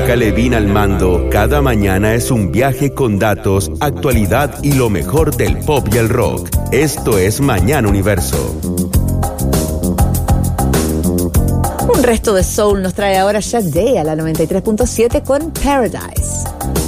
Bianca Levin al mando, cada mañana es un viaje con datos, actualidad y lo mejor del pop y el rock. Esto es Mañana Universo. Un resto de soul nos trae ahora Sade a la 93.7 con Paradise.